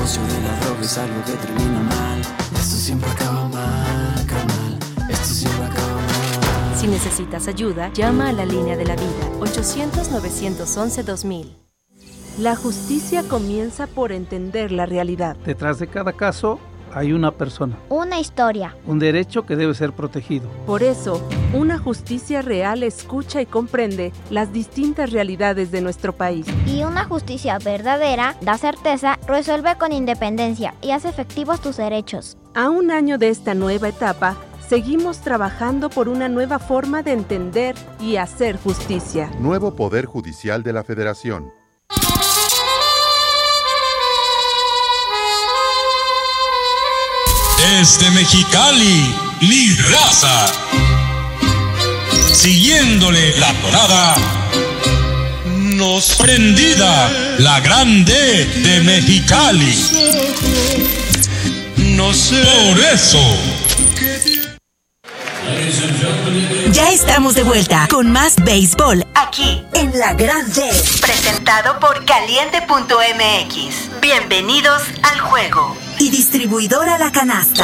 negocio de la droga es algo que termina mal. Esto siempre acaba mal, carnal. Esto siempre acaba mal. Si necesitas ayuda, llama a la línea de la vida, 800-911-2000. La justicia comienza por entender la realidad. Detrás de cada caso hay una persona. Una historia. Un derecho que debe ser protegido. Por eso, una justicia real escucha y comprende las distintas realidades de nuestro país. Y una justicia verdadera da certeza, resuelve con independencia y hace efectivos tus derechos. A un año de esta nueva etapa, seguimos trabajando por una nueva forma de entender y hacer justicia. Nuevo Poder Judicial de la Federación. Desde Mexicali, mi raza. Siguiéndole la tonada, nos prendida la grande de Mexicali. No sé. Por eso. Ya estamos de vuelta con más béisbol aquí en La Grande. Presentado por Caliente.mx. Bienvenidos al juego. Y distribuidora La Canasta.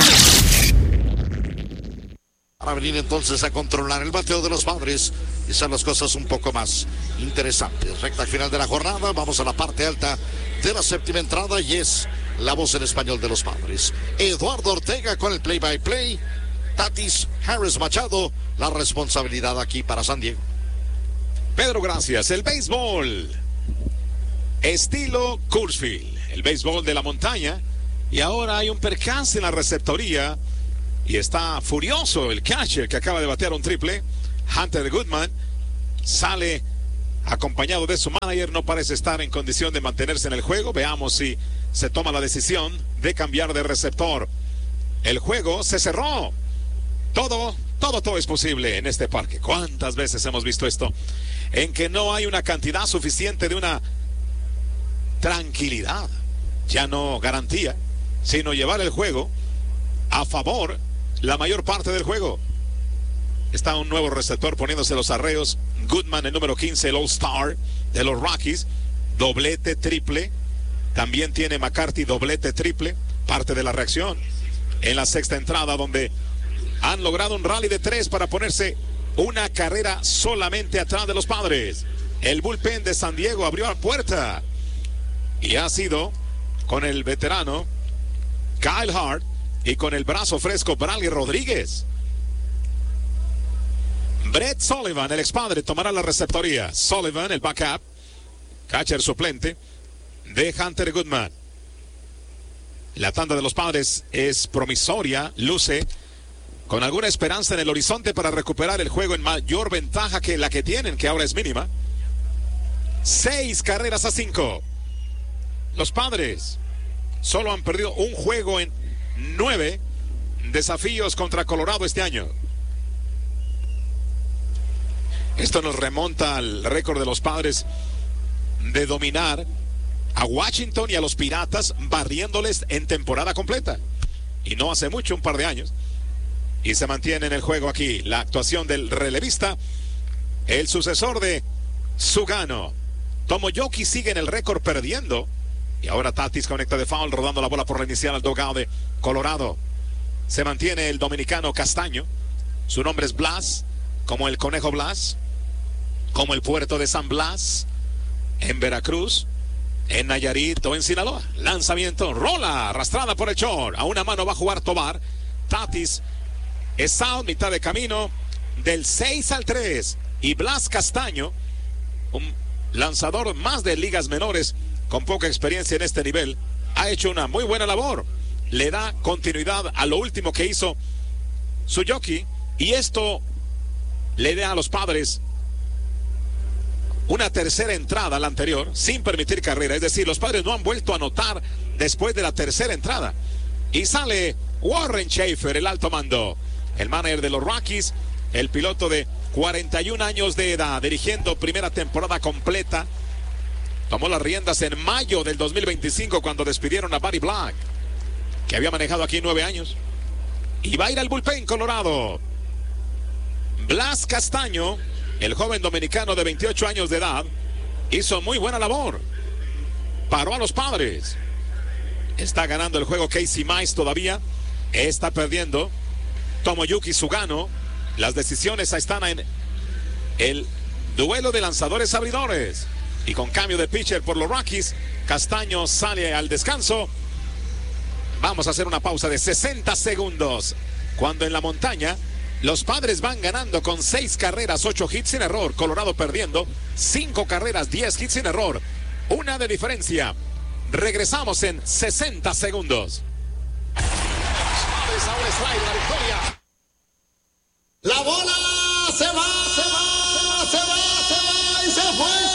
Para venir entonces a controlar el bateo de los Padres y hacer las cosas un poco más interesantes. Recta final de la jornada, vamos a la parte alta de la séptima entrada y es la voz en español de los Padres. Eduardo Ortega con el play-by-play. Tatis Harris Machado, la responsabilidad aquí para San Diego. Pedro, gracias. El béisbol estilo Coors Field, el béisbol de la montaña. Y ahora hay un percance en la receptoría y está furioso el catcher que acaba de batear un triple. Hunter Goodman sale acompañado de su manager, no parece estar en condición de mantenerse en el juego. Veamos si se toma la decisión de cambiar de receptor. El juego se cerró. Todo es posible en este parque. ¿Cuántas veces hemos visto esto? En que no hay una cantidad suficiente de una tranquilidad, ya no garantía, sino llevar el juego a favor la mayor parte del juego. Está un nuevo receptor poniéndose los arreos. Goodman, el número 15, el All-Star de los Rockies. Doblete, triple. También tiene McCarthy doblete, triple. Parte de la reacción en la sexta entrada, donde han logrado un rally de 3 para ponerse una carrera solamente atrás de los Padres. El bullpen de San Diego abrió la puerta y ha sido con el veterano Kyle Hart y con el brazo fresco Bradley Rodríguez. Brett Sullivan, el expadre, tomará la receptoría. Sullivan, el backup, catcher suplente de Hunter Goodman. La tanda de los Padres es promisoria, luce con alguna esperanza en el horizonte para recuperar el juego en mayor ventaja que la que tienen, que ahora es mínima. 6-5. Los Padres solo han perdido un juego en 9 desafíos contra Colorado este año. Esto nos remonta al récord de los Padres de dominar a Washington y a los Piratas, barriéndoles en temporada completa. Y no hace mucho, un par de años. Y se mantiene en el juego aquí la actuación del relevista, el sucesor de Sugano. Tomoyoki sigue en el récord perdiendo. Y ahora Tatis conecta de foul, rodando la bola por la inicial al dugout de Colorado. Se mantiene el dominicano Castaño. Su nombre es Blas, como el Conejo Blas, como el puerto de San Blas, en Veracruz, en Nayarit o en Sinaloa. Lanzamiento, rola, arrastrada por el short. A una mano va a jugar Tobar. Tatis es out, mitad de camino, del 6-3. Y Blas Castaño, un lanzador más de ligas menores, con poca experiencia en este nivel, ha hecho una muy buena labor. Le da continuidad a lo último que hizo Suzuki, y esto le da a los Padres una tercera entrada a la anterior sin permitir carrera. Es decir, los Padres no han vuelto a anotar después de la tercera entrada. Y sale Warren Schaefer, el alto mando, el manager de los Rockies, el piloto de 41 años de edad, dirigiendo primera temporada completa. Tomó las riendas en mayo del 2025 cuando despidieron a Buddy Black, que había manejado aquí 9 años. Y va a ir al bullpen Colorado. Blas Castaño, el joven dominicano de 28 años de edad, hizo muy buena labor. Paró a los Padres. Está ganando el juego Casey Mize todavía. Está perdiendo Tomoyuki Sugano. Las decisiones están en el duelo de lanzadores abridores. Y con cambio de pitcher por los Rockies, Castaño sale al descanso. Vamos a hacer una pausa de 60 segundos. Cuando en la montaña los Padres van ganando con 6 carreras, 8 hits sin error. Colorado perdiendo 5 carreras, 10 hits sin error. Una de diferencia. Regresamos en 60 segundos. Ahora slide, la victoria. La bola se va y se fue.